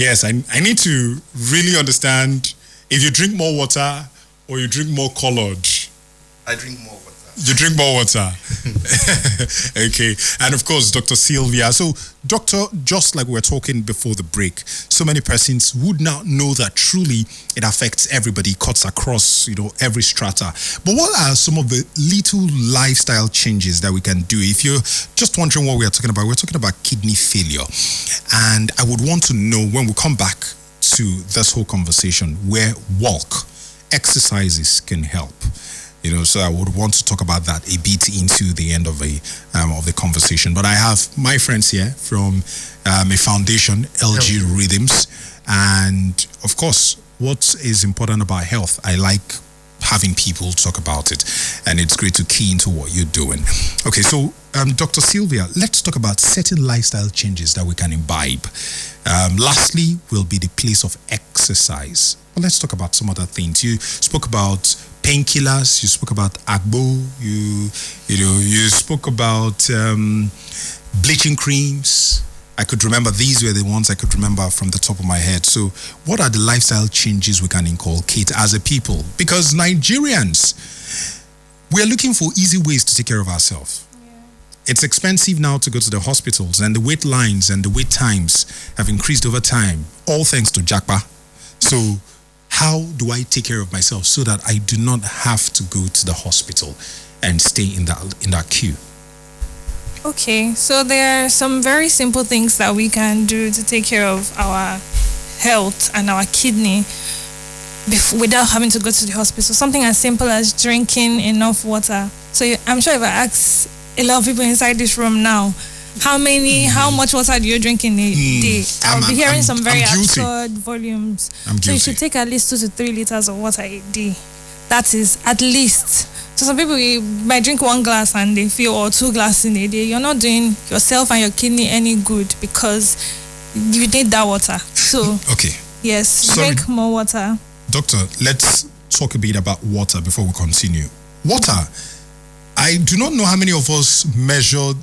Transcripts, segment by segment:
Yes, I need to really understand if you drink more water or you drink more colored. I drink more water. You drink more water. Okay. And of course, Dr. Sylvia. So, Doctor, just like we were talking before the break, so many persons would not know that truly it affects everybody, cuts across, every strata. But what are some of the little lifestyle changes that we can do? If you're just wondering what we're talking about kidney failure. And I would want to know when we come back to this whole conversation where exercises can help. So I would want to talk about that a bit into the end of the conversation. But I have my friends here from a foundation, LG Rhythms, and of course, what is important about health? I like having people talk about it, and it's great to key into what you're doing. Okay, so Dr. Sylvia, let's talk about certain lifestyle changes that we can imbibe. Lastly, will be the place of exercise. But let's talk about some other things. You spoke about painkillers, you spoke about agbo, you spoke about bleaching creams. I could remember these were the ones I could remember from the top of my head. So what are the lifestyle changes we can inculcate as a people? Because Nigerians, we are looking for easy ways to take care of ourselves. It's expensive now to go to the hospitals, and the wait lines and the wait times have increased over time, all thanks to Japa. So how do I take care of myself so that I do not have to go to the hospital and stay in that queue? Okay, so there are some very simple things that we can do to take care of our health and our kidney without having to go to the hospital. Something as simple as drinking enough water. So I'm sure if I ask a lot of people inside this room now, how much water do you drink in a day? I'll be hearing some very absurd volumes. So you should take at least 2 to 3 liters of water a day. That is at least. So some people might drink 1 glass and they feel, or 2 glasses in a day. You're not doing yourself and your kidney any good because you need that water. So okay. Yes, drink more water. Doctor, let's talk a bit about water before we continue. Water. I do not know how many of us measure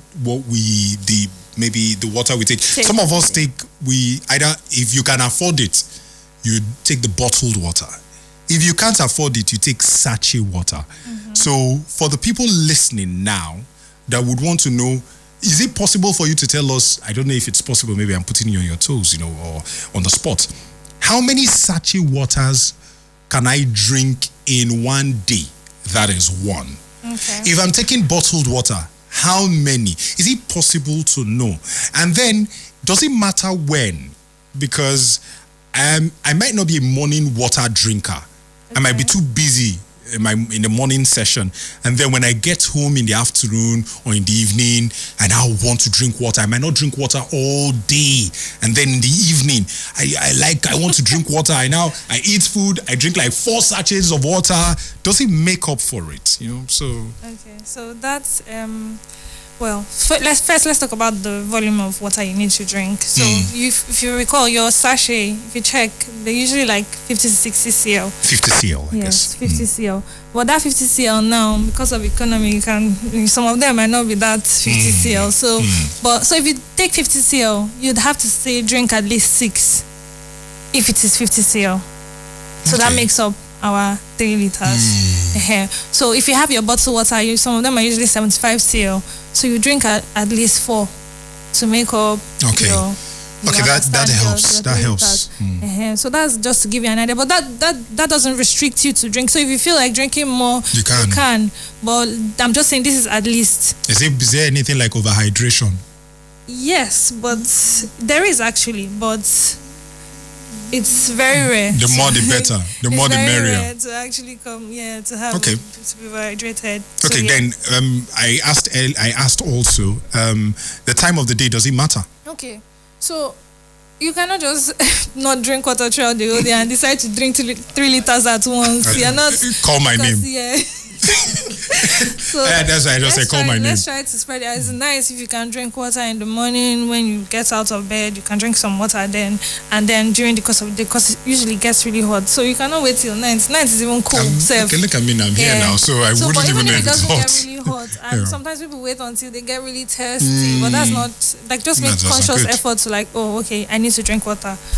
maybe the water we take. Some of us either, if you can afford it, you take the bottled water. If you can't afford it, you take sachet water. Mm-hmm. So for the people listening now that would want to know, is it possible for you to tell us, I don't know if it's possible, maybe I'm putting you on your toes, or on the spot. How many sachet waters can I drink in one day? That is one. Okay. If I'm taking bottled water, how many? Is it possible to know? And then, does it matter when? Because I might not be a morning water drinker. Okay. I might be too busy in the morning session, and then when I get home in the afternoon or in the evening and I want to drink water, I might not drink water all day, and then in the evening I want to drink water. I eat food, I drink like 4 sachets of water. Does it make up for it? So okay, so that's let's talk about the volume of water you need to drink. So if you recall your sachet, if you check, they're usually like 50 to 60 cl. 50 cl, I guess. 50 cl. Well, that 50 cl now, because of economy, some of them might not be that 50 cl. So, so if you take 50 cl, you'd have to say drink at least 6 if it is 50 cl. So that makes up our 3 liters. So if you have your bottled water, some of them are usually 75 cl. So you drink at least 4 to make up your that helps. That helps. So that's just to give you an idea. But that doesn't restrict you to drink. So if you feel like drinking more, you can. But I'm just saying this is at least. Is there anything like overhydration? Yes, but there is actually. But it's very rare. The more the better. The more the merrier. Rare to actually come, to have to be hydrated. Okay, then I asked also the time of the day. Does it matter? Okay, so you cannot just not drink water throughout the whole day and decide to drink 3 liters at once. You're not. Call my name. Yeah. So that's why I just say call my name. Let's try to spread it. It's nice if you can drink water in the morning when you get out of bed. You can drink some water then, and then during the course of the day, because it usually gets really hot. So you cannot wait till night. Night is even cold. Okay, look at me now. I'm here now, so I wouldn't even know if it's hot. Get really hot, and sometimes people wait until they get really thirsty. But that's not just make conscious effort to I need to drink water.